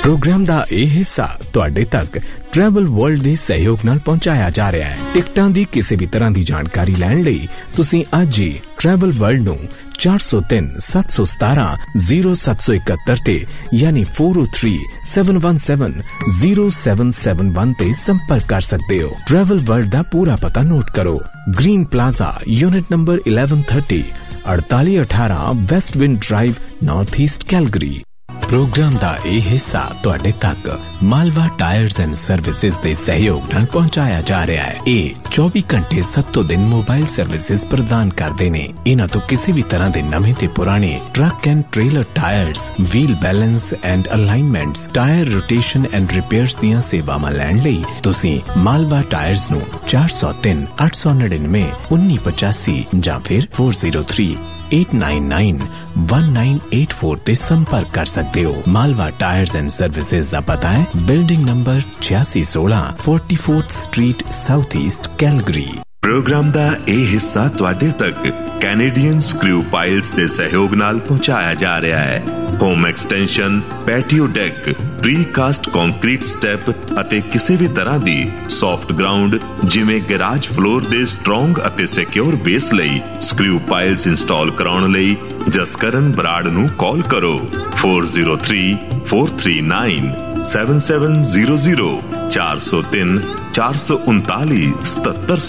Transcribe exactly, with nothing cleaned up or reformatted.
Programme का यह हिस्सा तुहाडे तक ट्रैवल वर्ल्ड के सहयोग नाल पहुंचाया जा रहा है। टिकटां दी किसी भी तरह की जानकारी लैण लई तुसीं अज ही ट्रैवल वर्ल्ड नूं चार सौ तीन सत्त सौ सतारा जीरो सत्त सौ इकहत्तर ते यानी four O three seven one seven zero seven seven one ते संपर्क कर सकते हो। ट्रैवल वर्ल्ड का पूरा पता नोट करो। Green plaza unit number eleven thirty अड़ताली अठारह west wind drive north east Calgary. Programme का यह हिस्सा तुहाडे तक मालवा टायर्स एंड सर्विसेज के सहयोग नाल पहुंचाया जा रहा है। ये चौबीस घंटे सत्तो दिन मोबाइल सर्विसेज प्रदान करते हैं। इन्हां तो किसी भी तरह के नवे ते पुराने truck and trailer tyres, wheel balance and alignments, tyre rotation and repairs दीयां सेवावां लैण लई तुसीं मालवा टायर्स नूं चार सौ तीन अठ सौ निन्यानवे उन्नी पचासी जां फिर four zero three eight nine nine one nine eight four ते संपर्क कर सकते हो। मालवा टायर्स एंड सर्विसेज का पता है बिल्डिंग नंबर छियासी सोलह forty fourth street south east Calgary. Programme का यह हिस्सा तुहाडे तक कैनेडियन स्क्रू पाइल्स के सहयोग नाल पहुंचाया जा रहा है। Home extension, patio deck, pre cast concrete step अते किसी भी तरह की सॉफ्ट ग्राउंड जिवें गैराज फ्लोर दे स्ट्रोंग अते सिक्योर बेस लई स्क्रू पाइल्स इंस्टॉल कराउण लई जसकरण बराड़ नूं कॉल करो four zero three four three nine seven seven zero zero चार सौ तीन चार सौ उनताली सतहत्तर